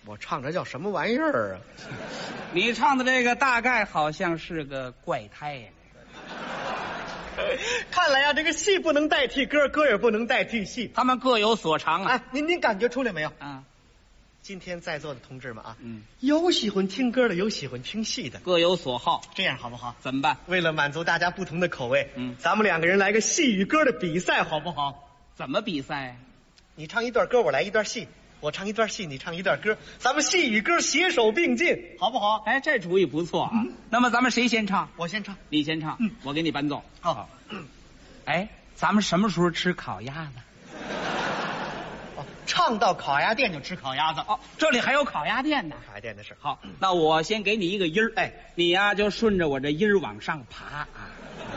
我唱这叫什么玩意儿啊？ 你唱的这个大概好像是个怪胎呀。 看来呀，这个戏不能代替歌，歌也不能代替戏， 他们各有所长啊。 哎，您感觉出来没有？ 啊， 今天在座的同志们啊， 嗯， 有喜欢听歌的，有喜欢听戏的， 各有所好， 这样好不好？ 怎么办？ 为了满足大家不同的口味， 嗯， 咱们2个人来个戏与歌的比赛，好不好？ 怎么比赛呀？ 你唱一段歌，我来一段戏；我唱一段戏，你唱一段歌，咱们戏与歌携手并进，好不好？ 哎，这主意不错啊。那么咱们谁先唱？ 我先唱， 你先唱，我给你伴奏。 好。 哎，咱们什么时候吃烤鸭子？ 唱到烤鸭店就吃烤鸭子。 哦，这里还有烤鸭店呢。 烤鸭店的事。 好，那我先给你一个音儿，哎，你呀就顺着我这音儿往上爬啊。